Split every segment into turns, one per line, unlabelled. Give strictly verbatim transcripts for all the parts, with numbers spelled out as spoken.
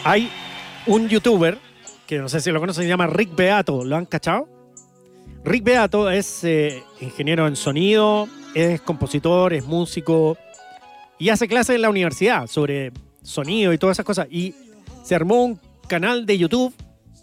Hay un youtuber, que no sé si lo conocen, se llama Rick Beato. ¿Lo han cachado? Rick Beato es eh, ingeniero en sonido, es compositor, es músico y hace clases en la universidad sobre sonido y todas esas cosas. Y se armó un canal de YouTube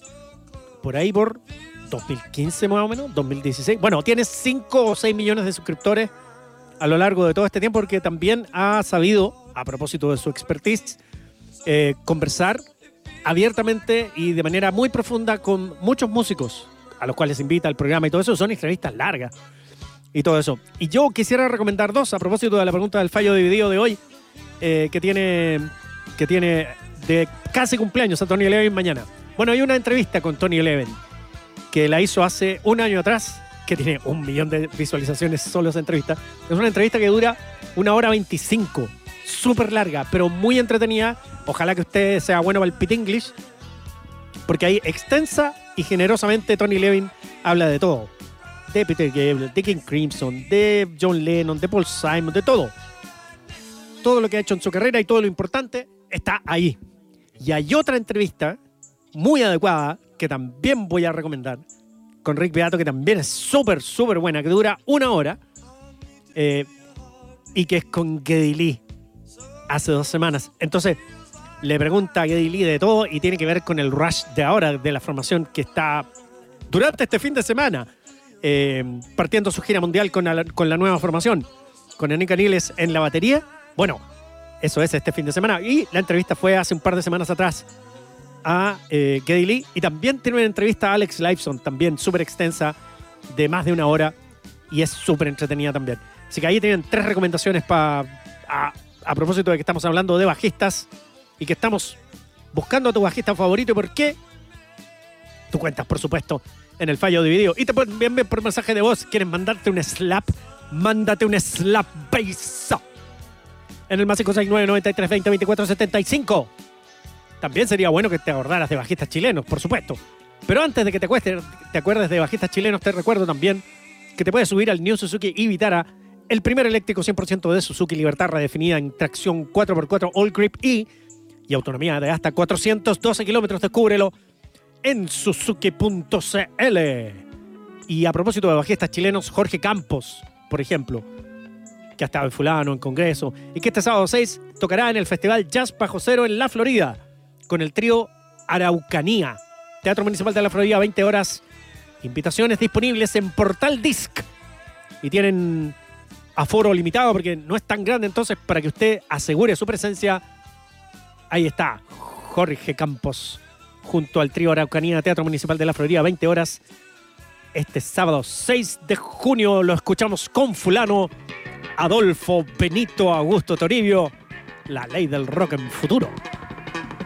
por ahí por dos mil quince más o menos, dos mil dieciséis. Bueno, tiene cinco o seis millones de suscriptores a lo largo de todo este tiempo porque también ha sabido, a propósito de su expertise, eh, conversar abiertamente y de manera muy profunda con muchos músicos a los cuales invita al programa y todo eso. Son entrevistas largas y todo eso. Y yo quisiera recomendar dos a propósito de la pregunta del fallo dividido de hoy, eh, que tiene que tiene de casi cumpleaños a Tony Levin mañana. Bueno, hay una entrevista con Tony Levin que la hizo hace un año atrás, que tiene un millón de visualizaciones solo esa entrevista. Es una entrevista que dura una hora veinticinco, súper larga, pero muy entretenida. Ojalá que usted sea bueno para el Pit English, porque ahí extensa y generosamente Tony Levin habla de todo. De Peter Gabriel, de King Crimson, de John Lennon, de Paul Simon, de todo. Todo lo que ha hecho en su carrera y todo lo importante está ahí. Y hay otra entrevista muy adecuada que también voy a recomendar con Rick Beato, que también es súper, súper buena, que dura una hora eh, y que es con Geddy Lee hace dos semanas. Entonces le pregunta a Geddy Lee de todo y tiene que ver con el rush de ahora, de la formación que está durante este fin de semana eh, partiendo su gira mundial con la, con la nueva formación, con Enrique Niles en la batería. Bueno, eso es este fin de semana. Y la entrevista fue hace un par de semanas atrás a eh, Geddy Lee. Y también tiene una entrevista a Alex Lifeson, también súper extensa, de más de una hora. Y es súper entretenida también. Así que ahí tienen tres recomendaciones pa, a, a propósito de que estamos hablando de bajistas y que estamos buscando a tu bajista favorito. ¿Y por qué? Tú cuentas, por supuesto, en el fallo dividido. Y te pueden enviar por mensaje de voz. ¿Quieres mandarte un slap? Mándate un slap bass en el más cinco seis nueve, noventa y tres, veinte, veinticuatro, setenta y cinco. También sería bueno que te acordaras de bajistas chilenos, por supuesto. Pero antes de que te, cueste, te acuerdes de bajistas chilenos, te recuerdo también que te puedes subir al New Suzuki e-Vitara, el primer eléctrico cien por ciento de Suzuki, libertad redefinida en tracción cuatro por cuatro All Grip E y autonomía de hasta cuatrocientos doce kilómetros. Descúbrelo en suzuki punto c l. Y a propósito de bajistas chilenos, Jorge Campos, por ejemplo, que ha estado en Fulano, en Congreso, y que este sábado seis tocará en el Festival Jazz Bajo Cero en La Florida, con el trío Araucanía. Teatro Municipal de La Florida, veinte horas. Invitaciones disponibles en Portal Disc. Y tienen aforo limitado porque no es tan grande, entonces para que usted asegure su presencia, ahí está Jorge Campos junto al trío Araucanía, Teatro Municipal de La Florida, veinte horas. Este sábado seis de junio lo escuchamos con Fulano, Adolfo Benito Augusto Toribio, la ley del rock en futuro.